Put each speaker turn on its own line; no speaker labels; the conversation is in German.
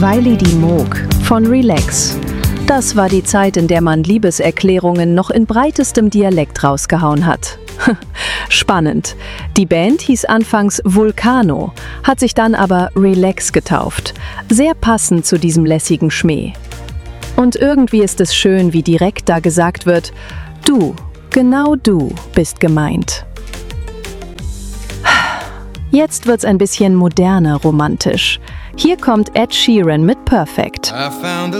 Wiley die Moog von Relax. Das war die Zeit, in der man Liebeserklärungen noch in breitestem Dialekt rausgehauen hat. Spannend. Die Band hieß anfangs Vulcano, hat sich dann aber Relax getauft. Sehr passend zu diesem lässigen Schmäh. Und irgendwie ist es schön, wie direkt da gesagt wird, du, genau du bist gemeint. Jetzt wird's ein bisschen moderner romantisch. Hier kommt Ed Sheeran mit Perfect.
I found a